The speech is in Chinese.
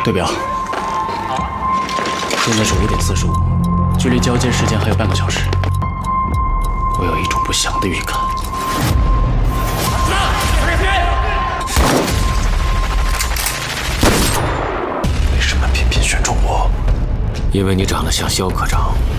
对表，现在是5:45，距离交接时间还有半个小时。我有一种不祥的预感。为什么偏偏选中我？ 因为你长得像肖科长。